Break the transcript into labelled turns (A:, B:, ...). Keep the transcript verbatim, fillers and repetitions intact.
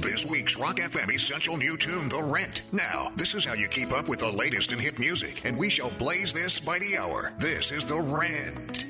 A: This week's Rock F M Essential New Tune, The Rent. Now, this is how you keep up with the latest in hit music, and we shall blaze this by the hour. This is The Rent.